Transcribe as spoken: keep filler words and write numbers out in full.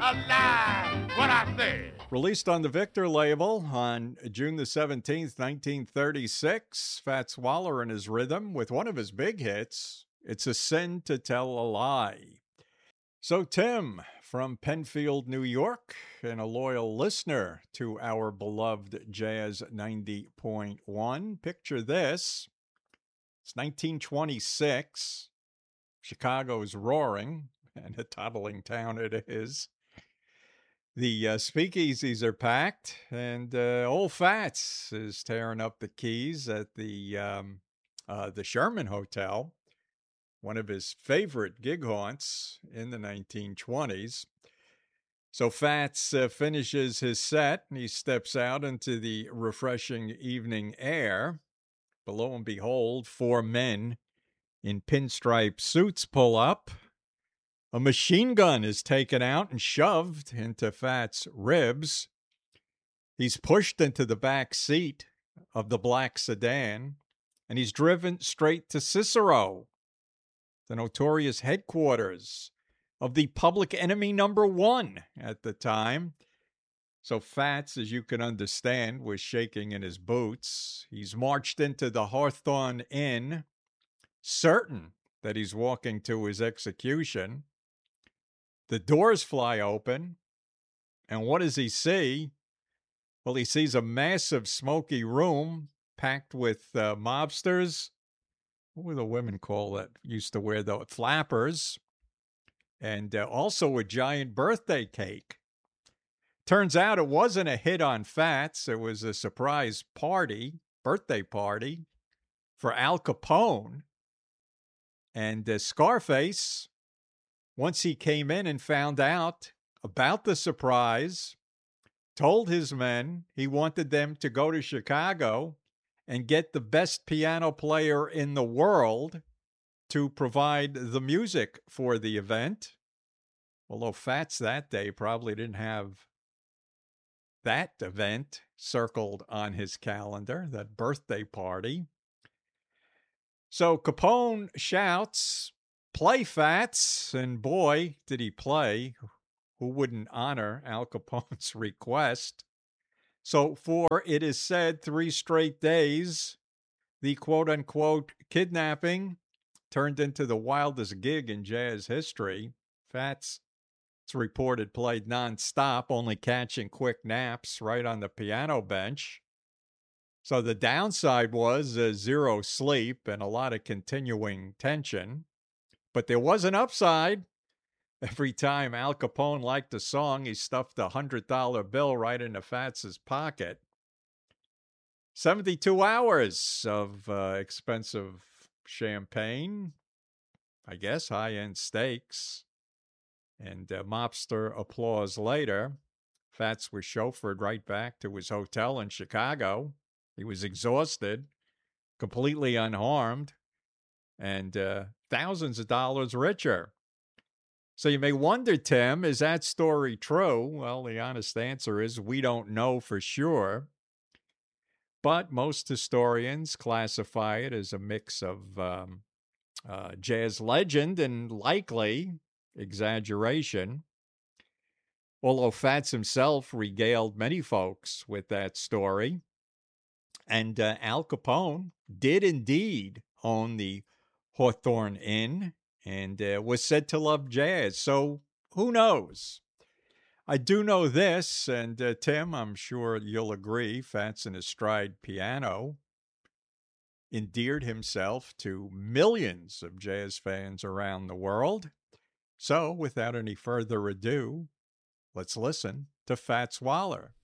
alive. What I said. Released on the Victor label on June the seventeenth, nineteen thirty-six, Fats Waller and his rhythm with one of his big hits, It's a Sin to Tell a Lie. So Tim, from Penfield, New York, and a loyal listener to our beloved Jazz ninety point one, picture this. It's nineteen twenty-six. Chicago's roaring, and a toddling town it is. The uh, speakeasies are packed, and uh, old Fats is tearing up the keys at the um, uh, the Sherman Hotel, one of his favorite gig haunts in the nineteen twenties. So Fats uh, finishes his set, and he steps out into the refreshing evening air. Below and behold, four men in pinstripe suits pull up. A machine gun is taken out and shoved into Fats' ribs. He's pushed into the back seat of the black sedan, and he's driven straight to Cicero, the notorious headquarters of the Public Enemy number one at the time. So Fats, as you can understand, was shaking in his boots. He's marched into the Hawthorne Inn, certain that he's walking to his execution. The doors fly open, and what does he see? Well, he sees a massive smoky room packed with uh, mobsters. What were the women called that used to wear the flappers? And uh, also a giant birthday cake. Turns out it wasn't a hit on Fats. It was a surprise party, birthday party, for Al Capone. And uh, Scarface, once he came in and found out about the surprise, told his men he wanted them to go to Chicago and get the best piano player in the world to provide the music for the event. Although Fats that day probably didn't have that event circled on his calendar, that birthday party. So Capone shouts, "Play, Fats," and boy, did he play. Who wouldn't honor Al Capone's request? So for, it is said, three straight days, the quote-unquote kidnapping turned into the wildest gig in jazz history. Fats, it's reported, played nonstop, only catching quick naps right on the piano bench. So the downside was uh, zero sleep and a lot of continuing tension. But there was an upside. Every time Al Capone liked a song, he stuffed a one hundred dollar bill right into Fats's pocket. seventy-two hours of uh, expensive champagne, I guess high-end steaks, and uh, mobster applause later. Fats was chauffeured right back to his hotel in Chicago. He was exhausted, completely unharmed, and uh, thousands of dollars richer. So you may wonder, Tim, is that story true? Well, the honest answer is we don't know for sure. But most historians classify it as a mix of um, uh, jazz legend and likely exaggeration. Although Fats himself regaled many folks with that story. And uh, Al Capone did indeed own the Hawthorne Inn and uh, was said to love jazz. So who knows? I do know this, and uh, Tim, I'm sure you'll agree, Fats and his stride piano endeared himself to millions of jazz fans around the world. So without any further ado, let's listen to Fats Waller.